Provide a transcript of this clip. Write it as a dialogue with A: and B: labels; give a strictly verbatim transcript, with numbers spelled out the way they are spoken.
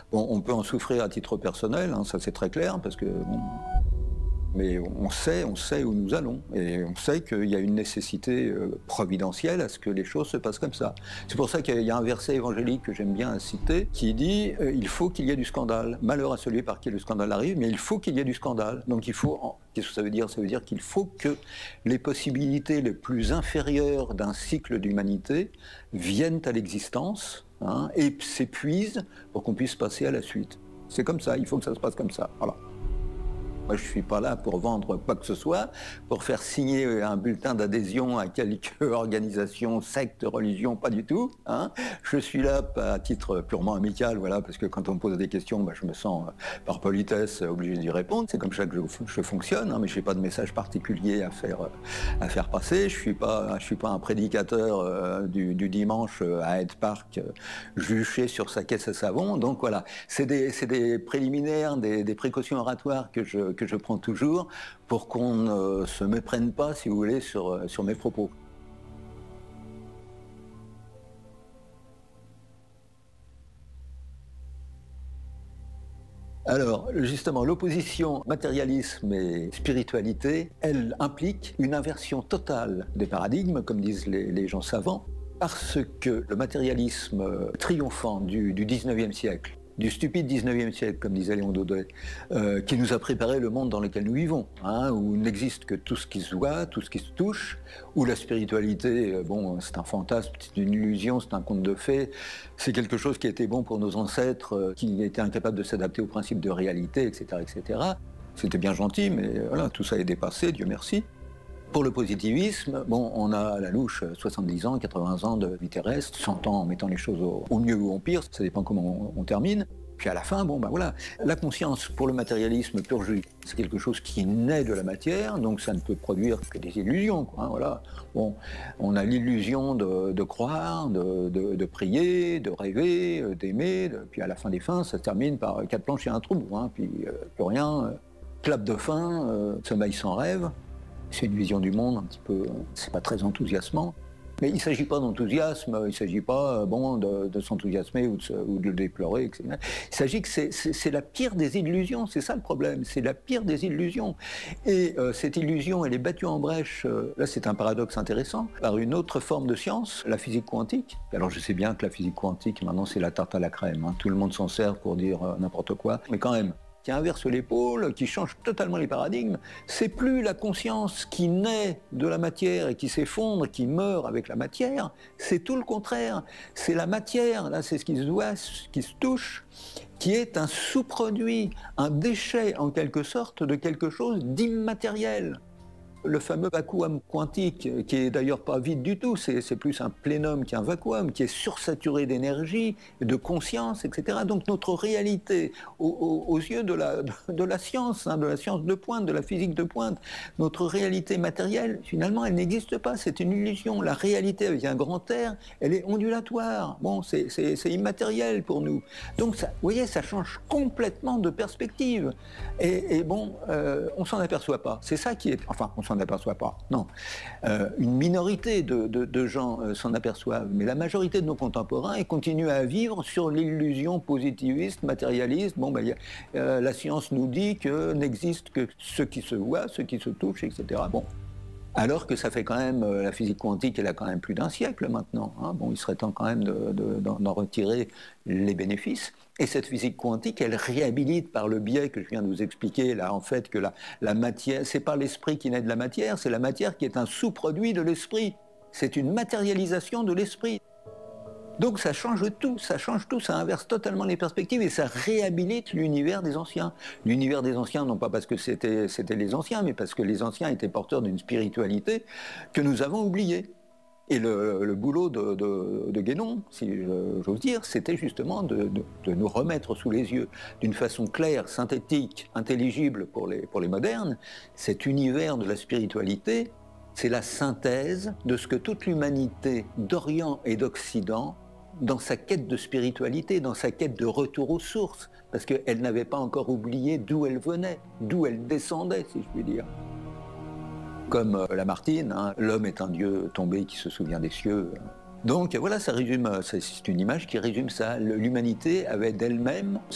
A: Bon, on peut en souffrir à titre personnel, hein, ça c'est très clair, parce que bon, mais on sait, on sait où nous allons, et on sait qu'il y a une nécessité euh, providentielle à ce que les choses se passent comme ça. C'est pour ça qu'il y a un verset évangélique que j'aime bien citer, qui dit euh, il faut qu'il y ait du scandale. Malheur à celui par qui le scandale arrive, mais il faut qu'il y ait du scandale. Donc il faut, en... qu'est-ce que ça veut dire? Ça veut dire qu'il faut que les possibilités les plus inférieures d'un cycle d'humanité viennent à l'existence, hein, et s'épuisent pour qu'on puisse passer à la suite. C'est comme ça, il faut que ça se passe comme ça. Voilà. Moi, je ne suis pas là pour vendre quoi que ce soit, pour faire signer un bulletin d'adhésion à quelque organisation, secte, religion, pas du tout. Hein. Je suis là à titre purement amical, voilà, parce que quand on me pose des questions, bah, je me sens, par politesse, obligé d'y répondre. C'est comme ça que je, je fonctionne, hein, mais je n'ai pas de message particulier à faire, à faire passer. Je ne suis pas, je suis pas un prédicateur euh, du, du dimanche à Hyde Park, euh, juché sur sa caisse à savon. Donc voilà, c'est des, c'est des préliminaires, des, des précautions oratoires que je que je prends toujours pour qu'on ne se méprenne pas, si vous voulez, sur, sur mes propos. Alors, justement, l'opposition matérialisme et spiritualité, elle implique une inversion totale des paradigmes, comme disent les, les gens savants, parce que le matérialisme triomphant du, du dix-neuvième siècle, du stupide dix-neuvième siècle, comme disait Léon Daudet, euh, qui nous a préparé le monde dans lequel nous vivons, hein, où il n'existe que tout ce qui se voit, tout ce qui se touche, où la spiritualité, euh, bon, c'est un fantasme, c'est une illusion, c'est un conte de fées, c'est quelque chose qui était bon pour nos ancêtres, euh, qui étaient incapables de s'adapter aux principes de réalité, et cetera, et cetera. C'était bien gentil, mais voilà, tout ça est dépassé, Dieu merci. Pour le positivisme, bon, on a à la louche soixante-dix ans, quatre-vingts ans de vie terrestre, cent ans en mettant les choses au, au mieux ou au pire, ça dépend comment on, on termine. Puis à la fin, bon ben voilà, la conscience pour le matérialisme pur jus, c'est quelque chose qui naît de la matière, donc ça ne peut produire que des illusions, quoi, hein, voilà. Bon, on a l'illusion de, de croire, de, de, de prier, de rêver, d'aimer, de, puis à la fin des fins, ça se termine par quatre planches et un trou, hein, puis euh, plus rien, euh, clap de fin, euh, sommeil sans rêve. C'est une vision du monde un petit peu, c'est pas très enthousiasmant. Mais il ne s'agit pas d'enthousiasme, il ne s'agit pas bon, de, de s'enthousiasmer ou de, ou de le déplorer, et cetera. Il s'agit que c'est, c'est, c'est la pire des illusions, c'est ça le problème, c'est la pire des illusions. Et euh, cette illusion, elle est battue en brèche, euh, là c'est un paradoxe intéressant, par une autre forme de science, la physique quantique. Alors je sais bien que la physique quantique, maintenant c'est la tarte à la crème, hein. Tout le monde s'en sert pour dire euh, n'importe quoi, mais quand même, qui inverse l'épaule, qui change totalement les paradigmes. C'est plus la conscience qui naît de la matière et qui s'effondre, qui meurt avec la matière, c'est tout le contraire. C'est la matière, là c'est ce qui se voit, ce qui se touche, qui est un sous-produit, un déchet en quelque sorte de quelque chose d'immatériel. Le fameux vacuum quantique, qui est d'ailleurs pas vide du tout, c'est, c'est plus un plénum qu'un vacuum, qui est sursaturé d'énergie, de conscience, et cetera. Donc notre réalité, aux, aux, aux yeux de la, de la science, hein, de la science de pointe, de la physique de pointe, notre réalité matérielle, finalement, elle n'existe pas, c'est une illusion. La réalité avec un grand R, elle est ondulatoire, bon, c'est, c'est, c'est immatériel pour nous. Donc, ça, vous voyez, ça change complètement de perspective. Et, et bon, euh, on s'en aperçoit pas. C'est ça qui est... Enfin, on s'en aperçoit pas, non. Euh, une minorité de, de, de gens euh, s'en aperçoivent, mais la majorité de nos contemporains ils continuent à vivre sur l'illusion positiviste, matérialiste. Bon, ben, y a, euh, la science nous dit que n'existe que ce qui se voit, ce qui se touche, et cetera. Bon. Alors que ça fait quand même, euh, la physique quantique, elle a quand même plus d'un siècle maintenant. Hein. Bon, il serait temps quand même de, de, d'en, d'en retirer les bénéfices. Et cette physique quantique, elle réhabilite par le biais que je viens de vous expliquer, là, en fait, que la, la matière, c'est pas l'esprit qui naît de la matière, c'est la matière qui est un sous-produit de l'esprit. C'est une matérialisation de l'esprit. Donc ça change tout, ça change tout, ça inverse totalement les perspectives et ça réhabilite l'univers des anciens. L'univers des anciens, non pas parce que c'était, c'était les anciens, mais parce que les anciens étaient porteurs d'une spiritualité que nous avons oubliée. Et le, le boulot de, de, de Guénon, si j'ose dire, c'était justement de, de, de nous remettre sous les yeux d'une façon claire, synthétique, intelligible pour les, pour les modernes, cet univers de la spiritualité, c'est la synthèse de ce que toute l'humanité d'Orient et d'Occident, dans sa quête de spiritualité, dans sa quête de retour aux sources, parce qu'elle n'avait pas encore oublié d'où elle venait, d'où elle descendait, si je puis dire. Comme euh, Lamartine, hein, l'homme est un dieu tombé qui se souvient des cieux. Donc voilà, ça résume, c'est une image qui résume ça. L'humanité avait d'elle-même